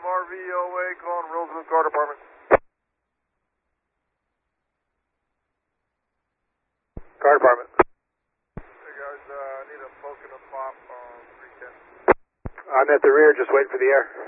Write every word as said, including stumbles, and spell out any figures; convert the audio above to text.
R V O A calling Rosewood Car Department. Car Department. Hey guys, uh, I need a poke and a pop on three ten. I'm at the rear, just waiting for the air.